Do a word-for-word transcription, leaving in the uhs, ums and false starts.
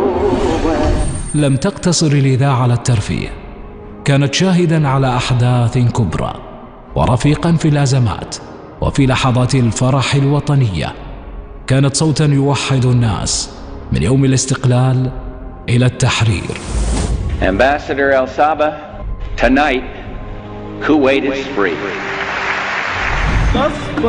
لم تقتصر الإذاعة على الترفيه، كانت شاهداً على أحداث كبرى ورفيقاً في الأزمات وفي لحظات الفرح الوطنية. كانت صوتاً يوحد الناس من يوم الاستقلال إلى التحرير. Ambassador El Saba, tonight Kuwait is free.